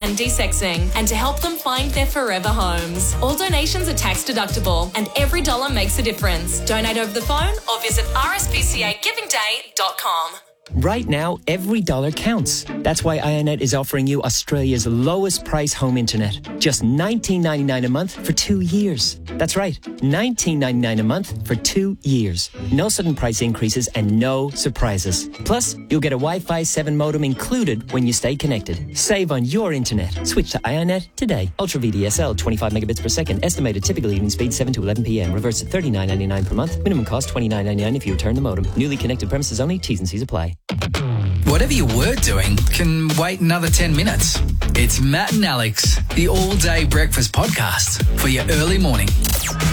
and desexing, and to help them find their forever homes. All donations are tax deductible, and every dollar makes a difference. Donate over the phone or visit rspcagivingday.com. Right now, every dollar counts. That's why IONET is offering you Australia's lowest price home internet. Just $19.99 a month for 2 years. That's right, $19.99 a month for 2 years. No sudden price increases and no surprises. Plus, you'll get a Wi-Fi 7 modem included when you stay connected. Save on your internet. Switch to IONET today. Ultra VDSL, 25 megabits per second. Estimated typical evening speed 7 to 11 p.m. Reverse at $39.99 per month. Minimum cost $29.99 if you return the modem. Newly connected premises only. T's and C's apply. Whatever you were doing can wait another 10 minutes. It's Matt and Alex, the all-day breakfast podcast for your early morning.